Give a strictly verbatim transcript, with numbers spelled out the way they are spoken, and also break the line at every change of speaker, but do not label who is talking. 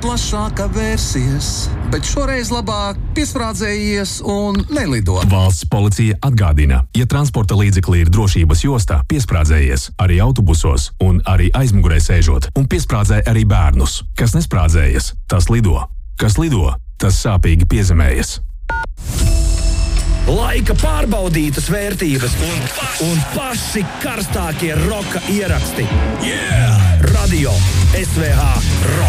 plašāka vērsies, bet šoreiz labāk piesprādzējies un nelido.
Valsts policija atgādina, ja transporta līdzeklī ir drošības jostā, piesprādzējies arī autobusos un arī aizmugurē sēžot, un piesprādzē arī bērnus. Kas nesprādzējas, tas lido. Kas lido, tas sāpīgi piezemējas.
Laika pārbaudītas vērtības un, un paši karstākie roka ieraksti. Yeah! Radio S V H Rock.